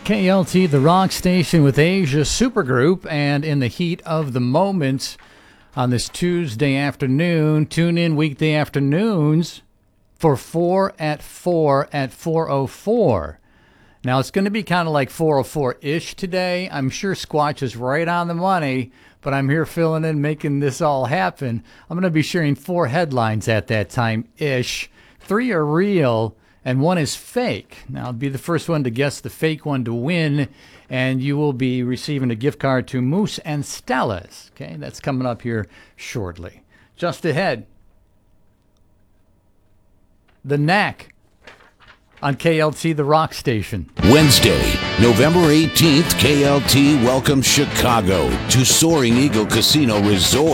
KLT, the rock station with Asia Supergroup, and in the heat of the moment on this Tuesday afternoon, tune in weekday afternoons for 4 at 4 at 4:04. Now, it's going to be kind of like 4:04-ish today. I'm sure Squatch is right on the money, but I'm here filling in, making this all happen. I'm going to be sharing 4 headlines at that time-ish. 3 are real, and 1 is fake. Now, I'll be the first one to guess the fake one to win, and you will be receiving a gift card to Moose and Stella's. Okay, that's coming up here shortly. Just ahead, The Knack on KLT, the rock station. Wednesday, November 18th, KLT welcomes Chicago to Soaring Eagle Casino Resort.